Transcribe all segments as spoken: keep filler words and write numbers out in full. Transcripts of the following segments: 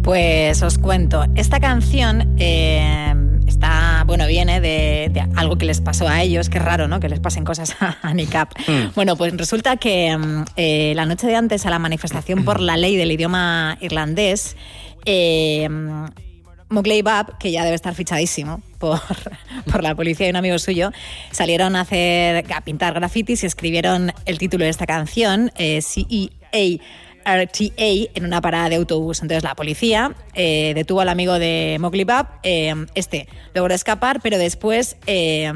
Pues os cuento, esta canción eh, está, bueno, viene de, de algo que les pasó a ellos, que es raro, ¿no? Que les pasen cosas a, a Nicap. Mm. Bueno, pues resulta que eh, la noche de antes a la manifestación por la ley del idioma irlandés, eh, Mowgli Bab, que ya debe estar fichadísimo por, por la policía y un amigo suyo, salieron a hacer a pintar grafitis y escribieron el título de esta canción, eh, C E A R T A, en una parada de autobús. Entonces la policía eh, detuvo al amigo de Mowgli Bab, eh, este logró escapar, pero después eh,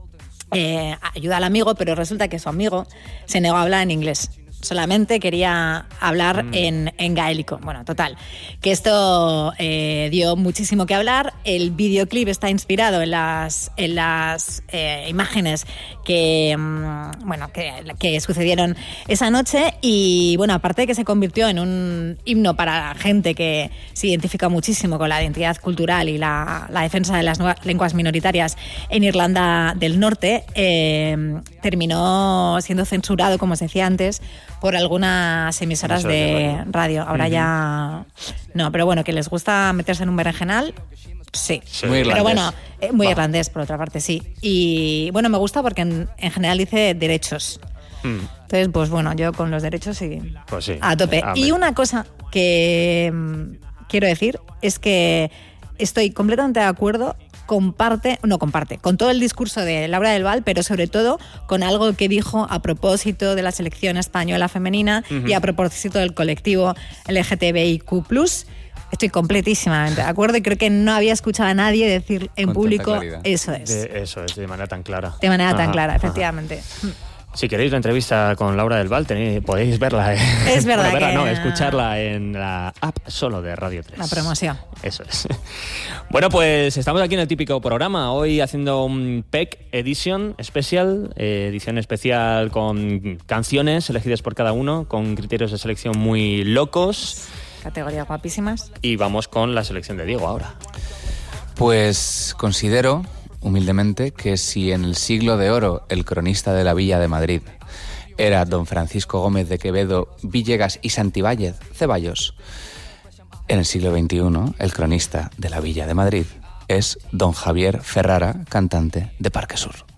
eh, ayuda al amigo, pero resulta que su amigo se negó a hablar en inglés. Solamente quería hablar mm. en, en gaélico. Bueno, total, que esto eh, dio muchísimo que hablar. El videoclip está inspirado en las, en las eh, imágenes que, mm, bueno, que, que sucedieron esa noche y, bueno, aparte de que se convirtió en un himno para gente que se identifica muchísimo con la identidad cultural y la, la defensa de las nuevas lenguas minoritarias en Irlanda del Norte, eh, terminó siendo censurado, como se decía antes, por algunas emisoras de radio. Ahora uh-huh. ya no, pero bueno, que les gusta meterse en un berenjenal, sí. sí. Muy irlandés. Pero bueno, eh, muy Va. irlandés, por otra parte, sí. Y bueno, me gusta porque en, en general dice derechos. Mm. Entonces, pues bueno, yo con los derechos sí, pues sí. a tope. Amén. Y una cosa que mmm, quiero decir es que estoy completamente de acuerdo comparte, no comparte, con todo el discurso de Laura del Val, pero sobre todo con algo que dijo a propósito de la selección española femenina uh-huh. y a propósito del colectivo L G T B I Q plus. Estoy completísimamente de acuerdo y creo que no había escuchado a nadie decir en con público eso es. De, eso es, de manera tan clara. De manera ajá, tan clara, ajá. efectivamente. Si queréis la entrevista con Laura del Val, tenéis, podéis verla. Eh. Es verdad bueno, verla, que... no, escucharla en la app solo de Radio tres. La promoción. Eso es. Bueno, pues estamos aquí en el típico programa, hoy haciendo un P E C Edition Special, eh, edición especial con canciones elegidas por cada uno, con criterios de selección muy locos. Categorías guapísimas. Y vamos con la selección de Diego ahora. Pues considero... humildemente, que si en el siglo de oro el cronista de la Villa de Madrid era don Francisco Gómez de Quevedo, Villegas y Santibáñez Ceballos, en el siglo veintiuno el cronista de la Villa de Madrid es don Javier Ferrara, cantante de Parque Sur.